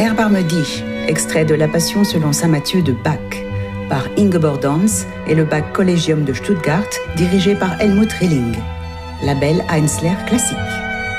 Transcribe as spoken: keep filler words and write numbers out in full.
Erbarme dich, extrait de La Passion selon saint Matthieu de Bach, par Ingeborg Dons et le Bach Collegium de Stuttgart, dirigé par Helmut Rilling. Label Heinzler Classique.